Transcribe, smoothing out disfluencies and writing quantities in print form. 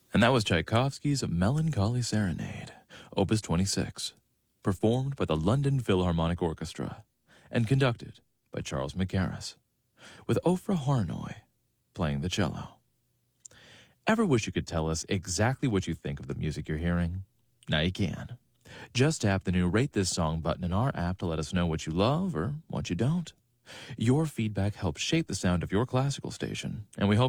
And that was Tchaikovsky's Melancholy Serenade, Opus 26, performed by the London Philharmonic Orchestra and conducted by Charles Mackerras, with Ofra Harnoy playing the cello. Ever wish you could tell us exactly what you think of the music you're hearing? Now you can. Just tap the new Rate This Song button in our app to let us know what you love or what you don't. Your feedback helps shape the sound of your classical station, and we hope